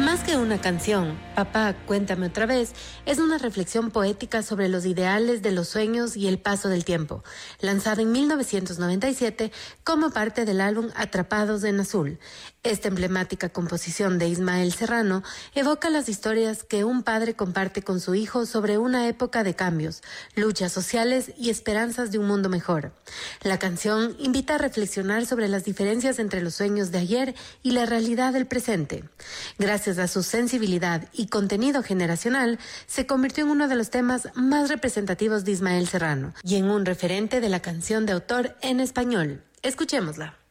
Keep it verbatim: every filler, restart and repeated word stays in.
Más que una canción, Papá, cuéntame otra vez, es una reflexión poética sobre los ideales de los sueños y el paso del tiempo, lanzada en mil novecientos noventa y siete como parte del álbum Atrapados en Azul. Esta emblemática composición de Ismael Serrano evoca las historias que un padre comparte con su hijo sobre una época de cambios, luchas sociales y esperanzas de un mundo mejor. La canción invita a reflexionar sobre las diferencias entre los sueños de ayer y la realidad del presente. Gracias a su sensibilidad y contenido generacional, se convirtió en uno de los temas más representativos de Ismael Serrano y en un referente de la canción de autor en español. Escuchémosla.